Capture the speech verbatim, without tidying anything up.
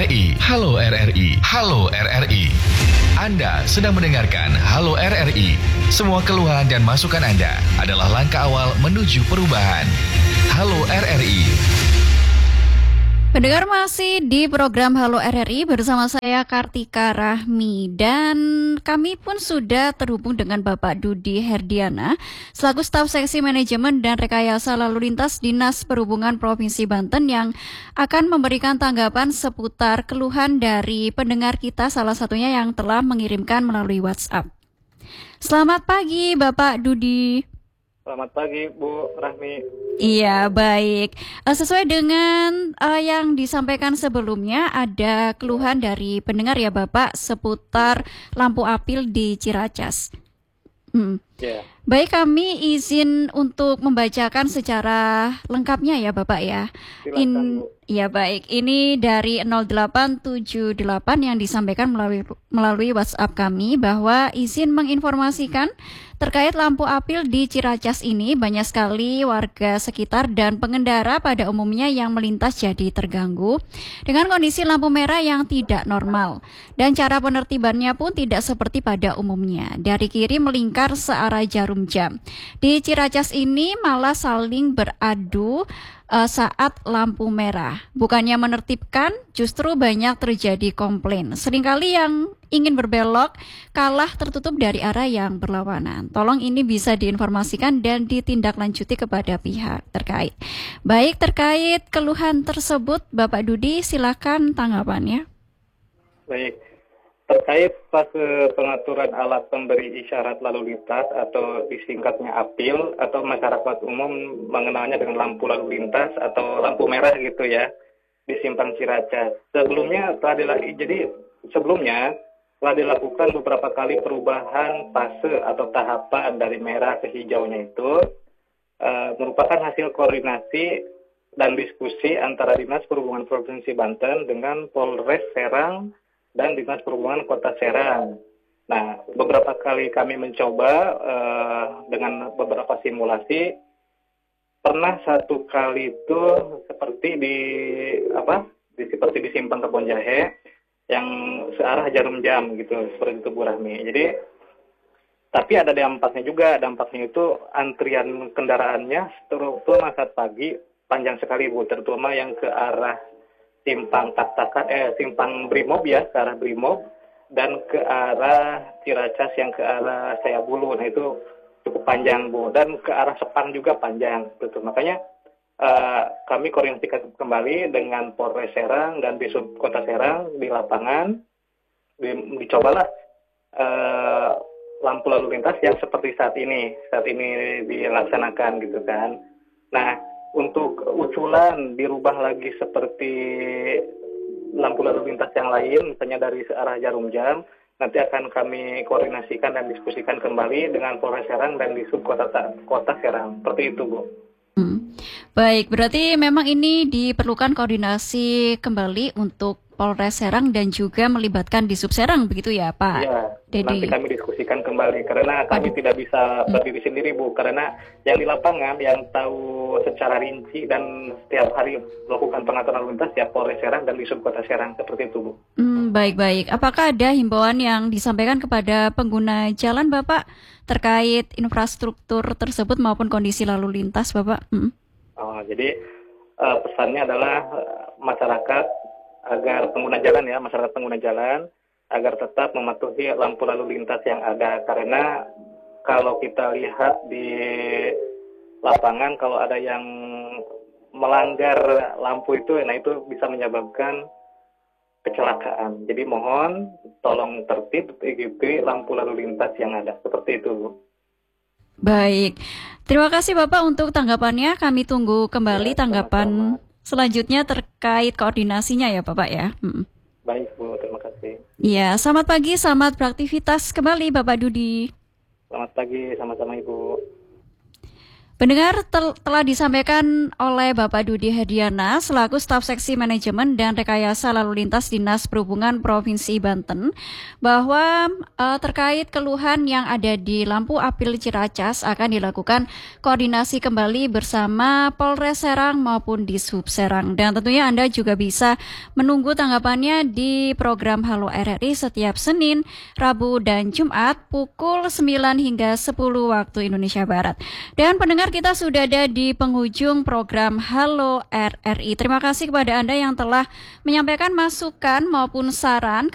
R I. Halo R R I. Halo R R I. Anda sedang mendengarkan Halo R R I. Semua keluhan dan masukan Anda adalah langkah awal menuju perubahan. Halo R R I. Pendengar masih di program Halo R R I bersama saya Kartika Rahmi, dan kami pun sudah terhubung dengan Bapak Dudi Herdiana selaku staf seksi manajemen dan rekayasa lalu lintas Dinas Perhubungan Provinsi Banten yang akan memberikan tanggapan seputar keluhan dari pendengar kita, salah satunya yang telah mengirimkan melalui WhatsApp. Selamat pagi Bapak Dudi. Selamat pagi Bu Rahmi. Iya, baik. Sesuai dengan uh, yang disampaikan sebelumnya, ada keluhan dari pendengar ya Bapak seputar lampu apil di Ciracas. Hmm. Yeah. Baik, kami izin untuk membacakan secara lengkapnya ya Bapak ya. Silakan, In, Bu. ya baik, ini dari nol delapan tujuh delapan yang disampaikan melalui melalui WhatsApp kami bahwa izin menginformasikan terkait lampu apil di Ciracas ini, banyak sekali warga sekitar dan pengendara pada umumnya yang melintas jadi terganggu dengan kondisi lampu merah yang tidak normal. Dan cara penertibannya pun tidak seperti pada umumnya, dari kiri melingkar searah jarum jam. Di Ciracas ini malah saling beradu uh, saat lampu merah. Bukannya menertibkan, justru banyak terjadi komplain. Seringkali yang ingin berbelok kalah tertutup dari arah yang berlawanan. Tolong ini bisa diinformasikan dan ditindaklanjuti kepada pihak terkait. Baik, terkait keluhan tersebut, Bapak Dudi, silakan tanggapannya. Baik, terkait fase pengaturan alat pemberi isyarat lalu lintas atau disingkatnya apil atau masyarakat umum mengenalnya dengan lampu lalu lintas atau lampu merah gitu ya di Simpang Ciracas. Sebelumnya telah dilakukan, jadi sebelumnya telah dilakukan beberapa kali perubahan fase atau tahapan dari merah ke hijaunya itu uh, merupakan hasil koordinasi dan diskusi antara Dinas Perhubungan Provinsi Banten dengan Polres Serang dan Dinas Perhubungan Kota Serang. Nah, beberapa kali kami mencoba uh, dengan beberapa simulasi. Pernah satu kali itu seperti di apa? Di, seperti di Simpang Kebon Jahe yang searah jarum jam gitu, seperti itu Bu Rahmi. Jadi, tapi ada dampaknya juga. Dampaknya itu antrian kendaraannya terutama saat pagi panjang sekali Bu, terutama yang ke arah Simpang Tak-Takan, eh Simpang Brimob ya, ke arah Brimob, dan ke arah Ciracas yang ke arah Sayabulu. Nah itu cukup panjang Bu, dan ke arah Sepang juga panjang. Gitu. Makanya uh, kami koordinasikan kembali dengan Polres Serang dan Disub Kota Serang di lapangan, di, dicobalah uh, lampu lalu lintas yang seperti saat ini, saat ini dilaksanakan gitu kan. Nah, untuk usulan dirubah lagi seperti lampu lalu lintas yang lain, misalnya dari searah jarum jam, nanti akan kami koordinasikan dan diskusikan kembali dengan Polres Serang dan Disub Kota Kota Serang. Seperti itu, Bu. Hmm. Baik, berarti memang ini diperlukan koordinasi kembali untuk Polres Serang dan juga melibatkan Disub Serang, begitu ya Pak? Iya, Dedi. nanti kami diskusikan kembali karena kami Aduh. tidak bisa berdiri sendiri Bu, karena yang di lapangan yang tahu secara rinci dan setiap hari melakukan pengaturan lalu lintas ya Polres Serang dan Disub Kota Serang, seperti itu Bu. Hmm, baik-baik. Apakah ada himbauan yang disampaikan kepada pengguna jalan Bapak terkait infrastruktur tersebut maupun kondisi lalu lintas Bapak? Hmm. Oh, jadi uh, pesannya adalah uh, masyarakat agar pengguna jalan ya, masyarakat pengguna jalan agar tetap mematuhi lampu lalu lintas yang ada, karena kalau kita lihat di lapangan kalau ada yang melanggar lampu itu, nah itu bisa menyebabkan kecelakaan. Jadi mohon tolong tertib ikuti lampu lalu lintas yang ada, seperti itu Bu. Baik, terima kasih Bapak untuk tanggapannya. Kami tunggu kembali Ya, tanggapan selanjutnya terkait koordinasinya ya Bapak ya. Hmm. Baik Bu, terima kasih. Ya, selamat pagi, selamat beraktivitas kembali Bapak Dudi. Selamat pagi, sama-sama Ibu. Pendengar, tel- telah disampaikan oleh Bapak Dudi Hediana selaku staf seksi manajemen dan rekayasa lalu lintas Dinas Perhubungan Provinsi Banten bahwa uh, terkait keluhan yang ada di lampu apil Ciracas akan dilakukan koordinasi kembali bersama Polres Serang maupun Dishub Serang, dan tentunya Anda juga bisa menunggu tanggapannya di program Halo R R I setiap Senin, Rabu dan Jumat pukul sembilan hingga sepuluh waktu Indonesia Barat. Dan pendengar, kita sudah ada di penghujung program Halo R R I. Terima kasih kepada Anda yang telah menyampaikan masukan maupun saran